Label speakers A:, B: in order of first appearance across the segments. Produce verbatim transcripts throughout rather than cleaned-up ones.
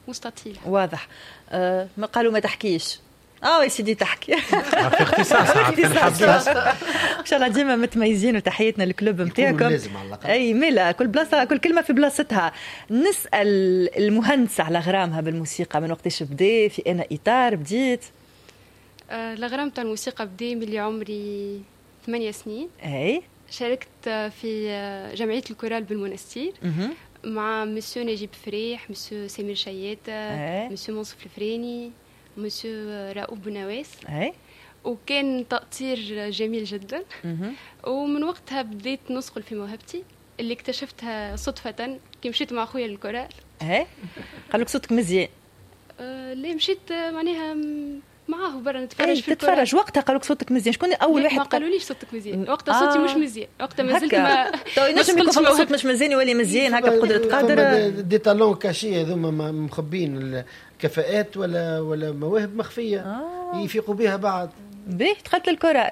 A: مستطيل.
B: واضح. أه ما قالوا ما تحكيش. اه يا سيدي تحكي.
C: في اختصاص اختصاص
B: ان شاء الله ديما متميزين، وتحياتنا للكلوب نتاعكم. اي ملا كل بلاصه كل كلمه في بلاصتها. نسال المهندسه على غرامها بالموسيقى من وقتاش بدا، في انا اطار بديت؟
A: آه الغرام تاع الموسيقى بدا ملي عمري ثمانية سنين.
B: اي
A: شاركت في جمعيه الكورال بالمنستير مع مسيو نجيب فريح، مسيو سمير شياته، مسيو منصف الفريني، مسيو رؤوف بنواس.
B: اي
A: وكان تأطير جميل جدا. ومن وقتها بديت نسقل في موهبتي اللي اكتشفتها صدفة كي مشيت مع خويا للكورال.
B: ايه قال لك صوتك مزيان؟
A: آه ليه مشيت معناها معاه برا نتفرج
B: ايه
A: في الكورال.
B: تتفرج وقتها قال لك صوتك مزيان؟ شكون اول واحد؟
A: ما قالوليش صوتك مزيان وقتها. صوتي
B: آه.
A: مش مزيان وقتها، ما زلت ما
B: تو نجم يكون صوت مش مزيان يولي مزيان هكا بقدرة قادر.
D: دي طالون كاشي هذوما مخبين الكفاءات ولا ولا مواهب مخفيه آه. يفيقوا بها بعد.
B: باهي دخلت للكورال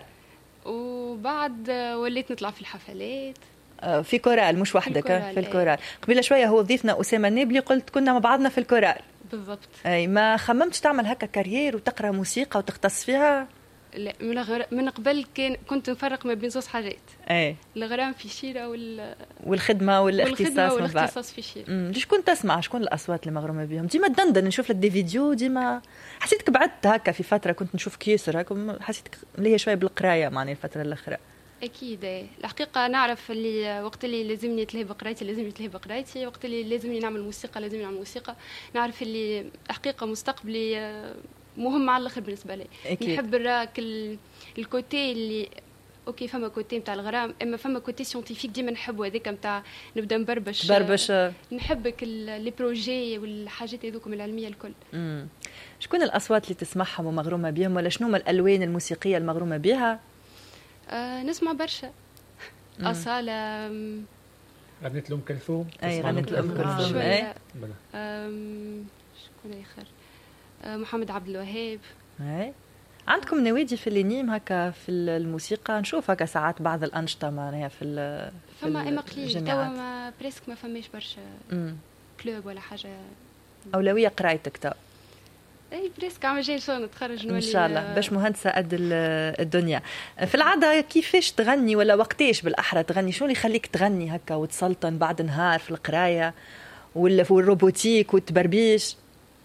A: وبعد وليت نطلع في الحفلات
B: في كورال مش وحدك في الكورال. قبيله شويه هو ضيفنا اسامه النابلي قلت كنا مع بعضنا في الكورال
A: بالضبط.
B: اي ما خممتش تعمل هكا كارير وتقرا موسيقى وتختص فيها؟
A: لا من غير من قبل كان كنت نفرق ما بين زوج حاجات.
B: اي
A: الغرام في شيره وال
B: والخدمه والاختصاص
A: والاختصاص في شيره.
B: ليش كنت تسمع شكون الاصوات اللي مغرومه بهم؟ ديما دندن نشوف لك دي فيديو ديما حسيتك بعدت هكا في فتره كنت نشوف كيسر هكا حسيتك اللي هي شويه بالقرايه معني الفتره الاخيره.
A: اكيد الحقيقه نعرف اللي وقت اللي لازمني نتلهي بقرايتي لازمني نتلهي بقرايتي، وقت اللي لازمني نعمل موسيقى لازمني نعمل موسيقى. نعرف اللي حقيقه مستقبلي مهم على الاخر بالنسبه لي. أكيد. نحب نراك الكوتي اللي اوكي فما كوتي نتاع الغرام، اما فما كوتي سيونتيفيك ديما نحبوا هذاك نتاع نبدا نبربش
B: بربش.
A: نحبك لي بروجي والحاجات هذوك العلميه الكل.
B: امم شكون الاصوات اللي تسمعهم ومغرومه بهم، ولا شنو الالوان الموسيقيه المغرومه بها؟
A: آه نسمع برشا. أصالة
C: غنيت لأم كلثوم.
B: أي غنيت لأم كلثوم.
A: شوية. شكون آخر؟ آه محمد عبد الوهاب.
B: أي عندكم نوادي في اللينيم هكا في الموسيقى؟ نشوف هكا ساعات بعض الأنشطة معناها في ال
A: فما إما قليل توا ما بريسك ما فماش برشا كلوب ولا حاجة.
B: أولوية قرايتك تو؟
A: اي بريسك عم جاي شلون نتخرج نولي
B: ان شاء الله باش مهندسه قد الدنيا. في العاده كيفاش تغني ولا وقتاش بالاحرى تغني؟ شنو اللي يخليك تغني هكا وتسلطن بعد نهار في القرايه ولا في الروبوتيك والتبربيش؟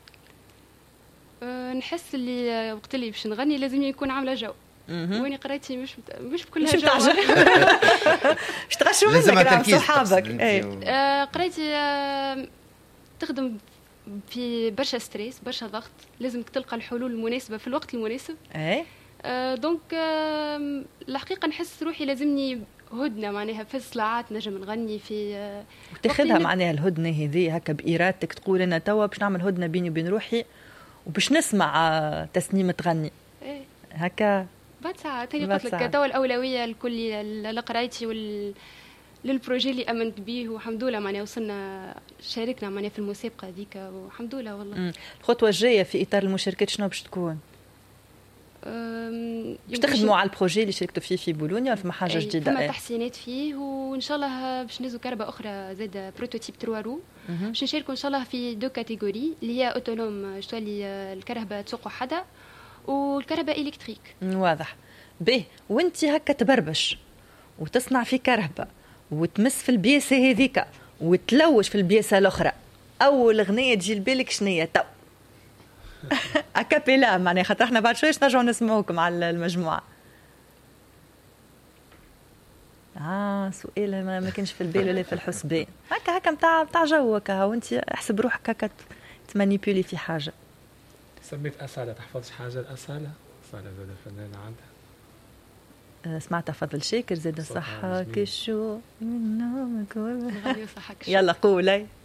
A: أه نحس اللي وقت اللي باش نغني لازم يكون عامله جو. وين قرايتي مش مش بكلها
B: جو باش تغشوا منك صحابك.
A: أه قرايتي أه تخدم في برشا ستريس برشا ضغط، لازمك تلقى الحلول المناسبه في الوقت المناسب.
B: اي
A: آه دونك آه الحقيقه نحس روحي لازمني هدنه معناها في الصلاعات نجم نغني في آه
B: تاخذها معناها الهدنه هذه هكا بارادتك تقول انا توا باش نعمل هدنه بيني وبين روحي وباش نسمع آه تسنيم تغني.
A: ايه
B: هكا
A: بعد ساعات هي قلت لك توا الاولويه الكل لقرايتي وال للبروجي اللي امنت به والحمد لله معناها وصلنا شاركنا معناها في المسابقه هذيك والحمد لله والله.
B: مم. الخطوه الجايه في اطار المشاركات شنو باش تكون؟ باش تخدموا على البروجي اللي شاركتوا فيه في بولونيا ولا فما حاجه جديده؟
A: فما تحسينات فيه وان شاء الله باش نزو كهرباء اخرى زاد بروتوتيب ثلاثة رو باش نشاركوا ان شاء الله في دو كاتيجوري اللي هي اوتونوم شوالي الكهرباء تسوق وحدها والكهرباء الكتريك.
B: واضح. به وانت هكا تبربش وتصنع في كهرباء وتمس في البياسه هذيك وتلوش في البياسه الاخرى، اول اغنيه تجي لبالك شنية تو؟ اكابيلا معناها خاطر احنا بعد شويه نرجعوا نسمعوكم على المجموعه. اه سؤال ما, ما كانش في البال ولا في الحسبان. هكا هكا نتاع نتاع جو هكا وانت احسب روحك هكا تمانيبيولي في حاجه.
C: سميت أصالة تحفظش حاجه الأصالة؟ أصالة زاد فنانه عندها.
B: سمعتها فضل شاكر زاد صحاك الشو من نومك
A: غادي صحاك.
B: يلا قولي.